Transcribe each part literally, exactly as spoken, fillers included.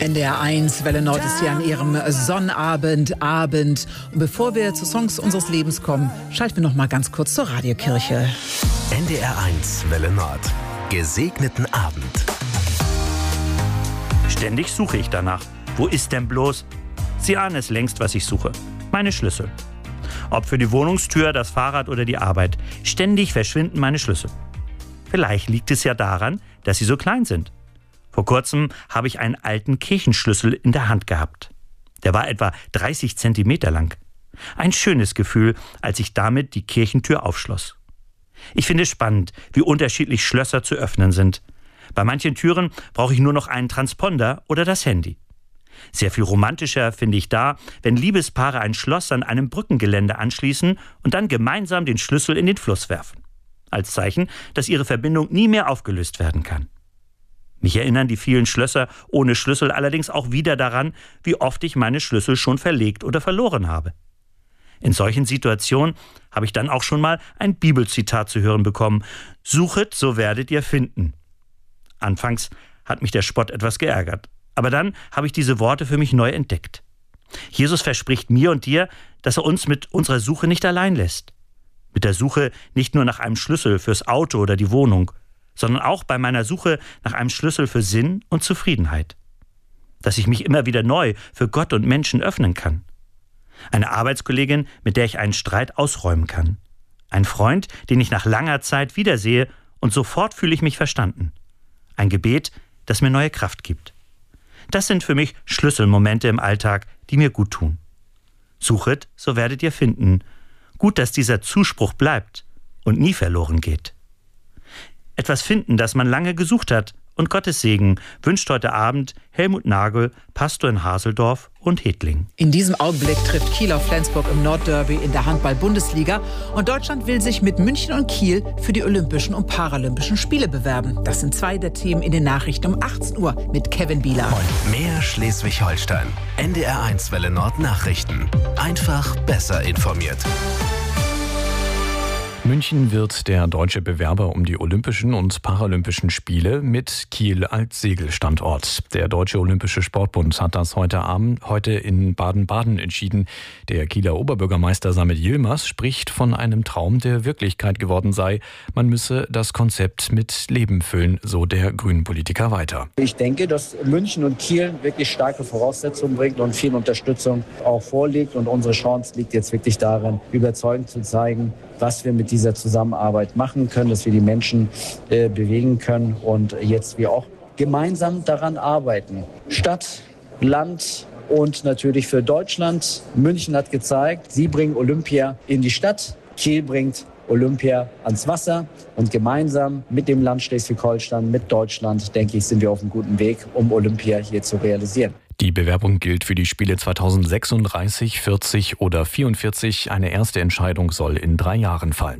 N D R eins, Welle Nord ist hier an ihrem Sonnabend, Abend. Und bevor wir zu Songs unseres Lebens kommen, schalten wir noch mal ganz kurz zur Radiokirche. N D R eins, Welle Nord. Gesegneten Abend. Ständig suche ich danach. Wo ist denn bloß? Sie ahnen es längst, was ich suche. Meine Schlüssel. Ob für die Wohnungstür, das Fahrrad oder die Arbeit. Ständig verschwinden meine Schlüssel. Vielleicht liegt es ja daran, dass sie so klein sind. Vor kurzem habe ich einen alten Kirchenschlüssel in der Hand gehabt. Der war etwa dreißig Zentimeter lang. Ein schönes Gefühl, als ich damit die Kirchentür aufschloss. Ich finde es spannend, wie unterschiedlich Schlösser zu öffnen sind. Bei manchen Türen brauche ich nur noch einen Transponder oder das Handy. Sehr viel romantischer finde ich da, wenn Liebespaare ein Schloss an einem Brückengeländer anschließen und dann gemeinsam den Schlüssel in den Fluss werfen. Als Zeichen, dass ihre Verbindung nie mehr aufgelöst werden kann. Mich erinnern die vielen Schlösser ohne Schlüssel allerdings auch wieder daran, wie oft ich meine Schlüssel schon verlegt oder verloren habe. In solchen Situationen habe ich dann auch schon mal ein Bibelzitat zu hören bekommen: Suchet, so werdet ihr finden. Anfangs hat mich der Spott etwas geärgert, aber dann habe ich diese Worte für mich neu entdeckt. Jesus verspricht mir und dir, dass er uns mit unserer Suche nicht allein lässt. Mit der Suche nicht nur nach einem Schlüssel fürs Auto oder die Wohnung, sondern auch bei meiner Suche nach einem Schlüssel für Sinn und Zufriedenheit. Dass ich mich immer wieder neu für Gott und Menschen öffnen kann. Eine Arbeitskollegin, mit der ich einen Streit ausräumen kann. Ein Freund, den ich nach langer Zeit wiedersehe und sofort fühle ich mich verstanden. Ein Gebet, das mir neue Kraft gibt. Das sind für mich Schlüsselmomente im Alltag, die mir gut tun. Suchet, so werdet ihr finden. Gut, dass dieser Zuspruch bleibt und nie verloren geht. Etwas finden, das man lange gesucht hat, und Gottes Segen wünscht heute Abend Helmut Nagel, Pastor in Haseldorf und Hedling. In diesem Augenblick trifft Kiel auf Flensburg im Nordderby in der Handball-Bundesliga. Und Deutschland will sich mit München und Kiel für die Olympischen und Paralympischen Spiele bewerben. Das sind zwei der Themen in den Nachrichten um achtzehn Uhr mit Kevin Bieler. Und mehr Schleswig-Holstein. N D R eins Welle Nord Nachrichten. Einfach besser informiert. München wird der deutsche Bewerber um die Olympischen und Paralympischen Spiele mit Kiel als Segelstandort. Der Deutsche Olympische Sportbund hat das heute Abend, heute in Baden-Baden entschieden. Der Kieler Oberbürgermeister Samit Yilmaz spricht von einem Traum, der Wirklichkeit geworden sei. Man müsse das Konzept mit Leben füllen, so der Grünen-Politiker weiter. Ich denke, dass München und Kiel wirklich starke Voraussetzungen bringt und viel Unterstützung auch vorliegt. Und unsere Chance liegt jetzt wirklich darin, überzeugend zu zeigen, was wir mit dieser Zusammenarbeit machen können, dass wir die Menschen äh, bewegen können und jetzt wir auch gemeinsam daran arbeiten. Stadt, Land und natürlich für Deutschland. München hat gezeigt, sie bringen Olympia in die Stadt, Kiel bringt Olympia ans Wasser und gemeinsam mit dem Land Schleswig-Holstein, mit Deutschland, denke ich, sind wir auf einem guten Weg, um Olympia hier zu realisieren. Die Bewerbung gilt für die Spiele zweitausendsechsunddreißig, vierzig oder vierundvierzig. Eine erste Entscheidung soll in drei Jahren fallen.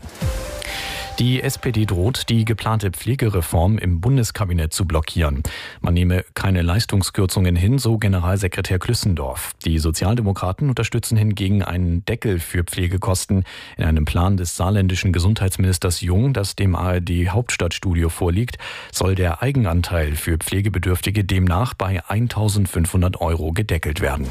Die S P D droht, die geplante Pflegereform im Bundeskabinett zu blockieren. Man nehme keine Leistungskürzungen hin, so Generalsekretär Klüssendorf. Die Sozialdemokraten unterstützen hingegen einen Deckel für Pflegekosten. In einem Plan des saarländischen Gesundheitsministers Jung, das dem A R D-Hauptstadtstudio vorliegt, soll der Eigenanteil für Pflegebedürftige demnach bei eintausendfünfhundert Euro gedeckelt werden.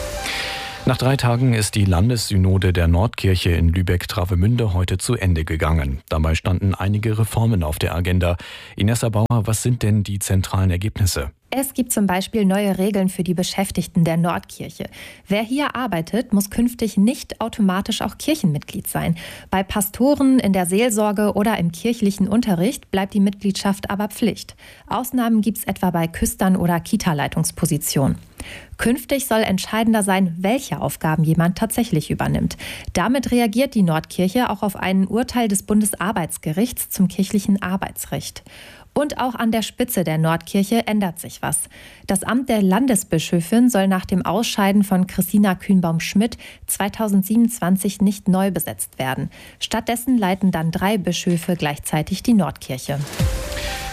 Nach drei Tagen ist die Landessynode der Nordkirche in Lübeck-Travemünde heute zu Ende gegangen. Dabei standen einige Reformen auf der Agenda. Inessa Bauer, was sind denn die zentralen Ergebnisse? Es gibt zum Beispiel neue Regeln für die Beschäftigten der Nordkirche. Wer hier arbeitet, muss künftig nicht automatisch auch Kirchenmitglied sein. Bei Pastoren in der Seelsorge oder im kirchlichen Unterricht bleibt die Mitgliedschaft aber Pflicht. Ausnahmen gibt es etwa bei Küstern oder Kita-Leitungspositionen. Künftig soll entscheidender sein, welche Aufgaben jemand tatsächlich übernimmt. Damit reagiert die Nordkirche auch auf ein Urteil des Bundesarbeitsgerichts zum kirchlichen Arbeitsrecht. Und auch an der Spitze der Nordkirche ändert sich was. Das Amt der Landesbischöfin soll nach dem Ausscheiden von Christina Kühnbaum-Schmidt zweitausendsiebenundzwanzig nicht neu besetzt werden. Stattdessen leiten dann drei Bischöfe gleichzeitig die Nordkirche.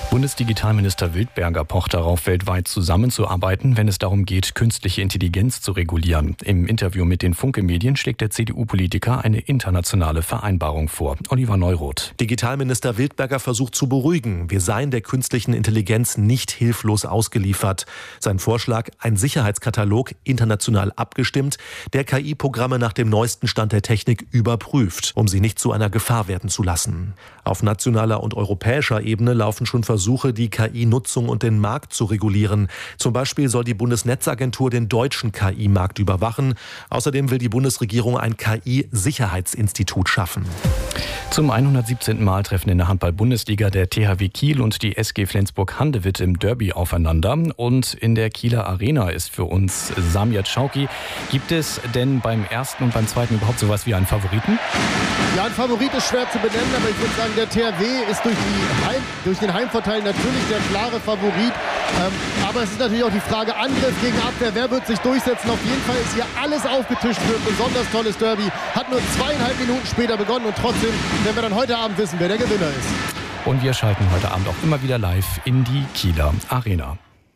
Bundesdigitalminister Wildberger pocht darauf, weltweit zusammenzuarbeiten, wenn es darum geht, künstliche Intelligenz zu regulieren. Im Interview mit den Funke-Medien schlägt der C D U-Politiker eine internationale Vereinbarung vor. Oliver Neuroth. Digitalminister Wildberger versucht zu beruhigen. Wir seien der künstlichen Intelligenz nicht hilflos ausgeliefert. Sein Vorschlag, ein Sicherheitskatalog, international abgestimmt, der K I-Programme nach dem neuesten Stand der Technik überprüft, um sie nicht zu einer Gefahr werden zu lassen. Auf nationaler und europäischer Ebene laufen schon Versuche, die K I-Nutzung und den Markt zu regulieren. Zum Beispiel soll die Bundesnetzagentur den deutschen K I-Markt überwachen. Außerdem will die Bundesregierung ein K I-Sicherheitsinstitut schaffen. Zum hundertsiebzehnten Mal treffen in der Handball-Bundesliga der T H W Kiel und die S G Flensburg-Handewitt im Derby aufeinander. Und in der Kieler Arena ist für uns Samir Schauki. Gibt es denn beim ersten und beim zweiten überhaupt sowas wie einen Favoriten? Ja, ein Favorit ist schwer zu benennen, aber ich würde sagen, der T H W ist durch, die Heim, durch den Heimvorteil natürlich der klare Favorit. Ähm, aber es ist natürlich auch die Frage Angriff gegen Abwehr. Wer wird sich durchsetzen? Auf jeden Fall ist hier alles aufgetischt für ein besonders tolles Derby. Hat nur zweieinhalb Minuten später begonnen und trotzdem werden wir dann heute Abend wissen, wer der Gewinner ist. Und wir schalten heute Abend auch immer wieder live in die Kieler Arena.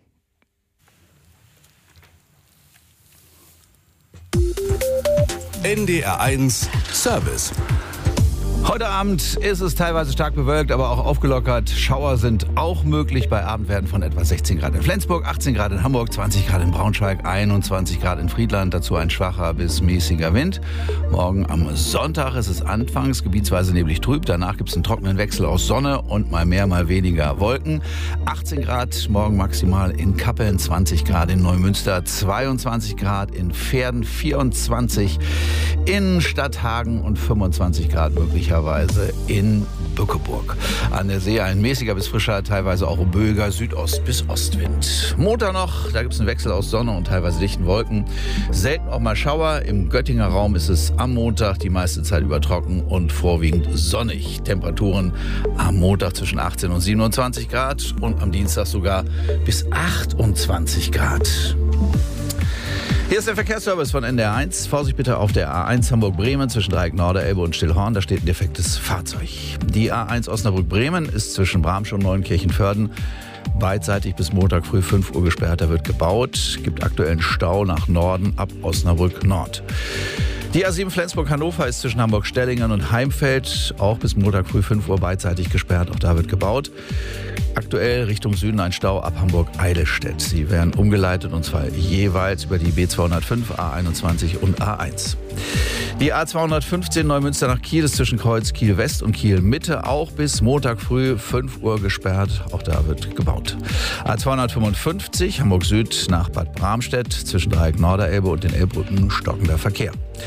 N D R eins Service. Heute Abend ist es teilweise stark bewölkt, aber auch aufgelockert. Schauer sind auch möglich bei Abendwerten von etwa sechzehn Grad in Flensburg, achtzehn Grad in Hamburg, zwanzig Grad in Braunschweig, einundzwanzig Grad in Friedland. Dazu ein schwacher bis mäßiger Wind. Morgen am Sonntag ist es anfangs gebietsweise neblig trüb. Danach gibt es einen trockenen Wechsel aus Sonne und mal mehr, mal weniger Wolken. achtzehn Grad morgen maximal in Kappeln, zwanzig Grad in Neumünster, zweiundzwanzig Grad in Verden, vierundzwanzig in Stadthagen und fünfundzwanzig Grad möglicherweise in Bückeburg. An der See ein mäßiger bis frischer, teilweise auch böiger Südost- bis Ostwind. Montag noch, da gibt es einen Wechsel aus Sonne und teilweise dichten Wolken. Selten auch mal Schauer. Im Göttinger Raum ist es am Montag die meiste Zeit über trocken und vorwiegend sonnig. Temperaturen am Montag zwischen achtzehn und siebenundzwanzig Grad und am Dienstag sogar bis achtundzwanzig Grad. Hier ist der Verkehrsservice von N D R eins. Vorsicht bitte auf der A eins Hamburg-Bremen zwischen Dreieck Norderelbe und Stillhorn. Da steht ein defektes Fahrzeug. Die A eins Osnabrück-Bremen ist zwischen Bramsch und Neunkirchen-Vörden beidseitig bis Montag früh fünf Uhr gesperrt. Da wird gebaut. Gibt aktuellen Stau nach Norden ab Osnabrück Nord. Die A sieben Flensburg-Hannover ist zwischen Hamburg-Stellingen und Heimfeld auch bis Montag früh fünf Uhr beidseitig gesperrt. Auch da wird gebaut. Aktuell Richtung Süden ein Stau ab Hamburg-Eidelstedt. Sie werden umgeleitet und zwar jeweils über die B zweihundertfünf, A einundzwanzig und A eins. Die A zweihundertfünfzehn Neumünster nach Kiel ist zwischen Kreuz Kiel West und Kiel Mitte auch bis Montag früh fünf Uhr gesperrt. Auch da wird gebaut. A zweihundertfünfundfünfzig Hamburg Süd nach Bad Bramstedt zwischen Dreieck Norderelbe und den Elbbrücken stockender Verkehr.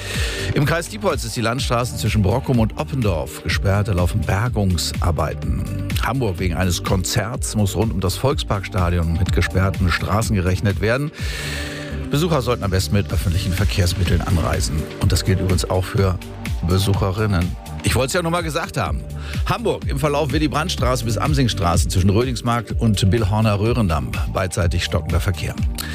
Im Kreis Diepholz ist die Landstraße zwischen Brockum und Oppendorf gesperrt. Da laufen Bergungsarbeiten. Hamburg wegen eines Konzerts muss rund um das Volksparkstadion mit gesperrten Straßen gerechnet werden. Besucher sollten am besten mit öffentlichen Verkehrsmitteln anreisen. Und das gilt übrigens auch für Besucherinnen. Ich wollte es ja noch mal gesagt haben. Hamburg im Verlauf Willy-Brandt-Straße bis Amsingstraße zwischen Rödingsmarkt und Billhorner-Röhrendamm. Beidseitig stockender Verkehr.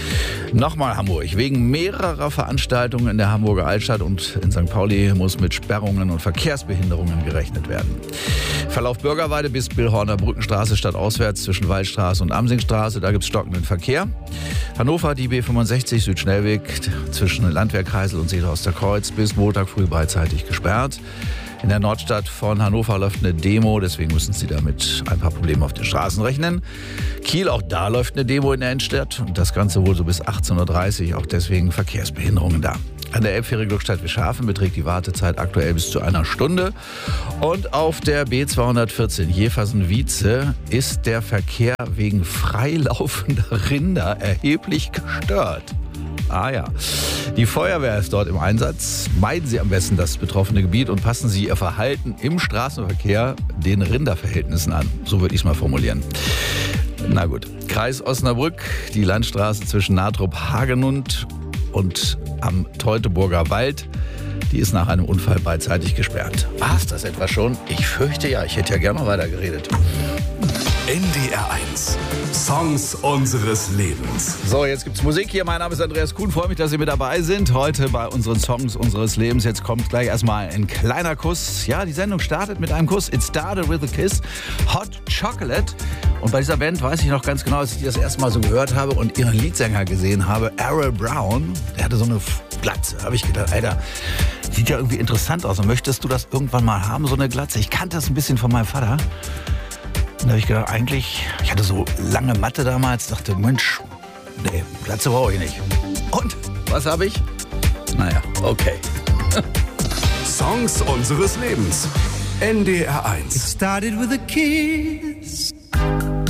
Nochmal Hamburg. Wegen mehrerer Veranstaltungen in der Hamburger Altstadt und in Sankt Pauli muss mit Sperrungen und Verkehrsbehinderungen gerechnet werden. Verlauf Bürgerweide bis Billhorner Brückenstraße stadtauswärts zwischen Waldstraße und Amsingstraße. Da gibt es stockenden Verkehr. Hannover, die B fünfundsechzig Südschnellweg zwischen Landwehrkreisel und Seelhorster Kreuz bis Montag früh beidseitig gesperrt. In der Nordstadt von Hannover läuft eine Demo, deswegen müssen Sie damit ein paar Probleme auf den Straßen rechnen. Kiel, auch da läuft eine Demo in der Innenstadt und das Ganze wohl so bis achtzehn Uhr dreißig, auch deswegen Verkehrsbehinderungen da. An der Elbfähre Glückstadt-Wischhafen beträgt die Wartezeit aktuell bis zu einer Stunde. Und auf der B zweihundertvierzehn Jeversen-Wietze ist der Verkehr wegen freilaufender Rinder erheblich gestört. Ah ja. Die Feuerwehr ist dort im Einsatz. Meiden Sie am besten das betroffene Gebiet und passen Sie Ihr Verhalten im Straßenverkehr den Rinderverhältnissen an. So würde ich es mal formulieren. Na gut. Kreis Osnabrück, die Landstraße zwischen Natrop-Hagenund und am Teutoburger Wald. Die ist nach einem Unfall beidseitig gesperrt. War es das etwa schon? Ich fürchte ja, ich hätte ja gerne noch weiter geredet. N D R eins. Songs unseres Lebens. So, jetzt gibt's Musik hier. Mein Name ist Andreas Kuhn. Freue mich, dass Sie mit dabei sind. Heute bei unseren Songs unseres Lebens. Jetzt kommt gleich erstmal ein kleiner Kuss. Ja, die Sendung startet mit einem Kuss. It started with a kiss. Hot Chocolate. Und bei dieser Band weiß ich noch ganz genau, als ich die das erste Mal so gehört habe und ihren Leadsänger gesehen habe, Errol Brown. Der hatte so eine Glatze. Da habe ich gedacht, Alter, sieht ja irgendwie interessant aus. Und möchtest du das irgendwann mal haben, so eine Glatze? Ich kannte das ein bisschen von meinem Vater. Und da habe ich gedacht, eigentlich, ich hatte so lange Matte damals, dachte, Mensch, nee, Glatze brauche ich nicht. Und, was habe ich? Naja, okay. Songs unseres Lebens. N D R eins. It started with a kiss.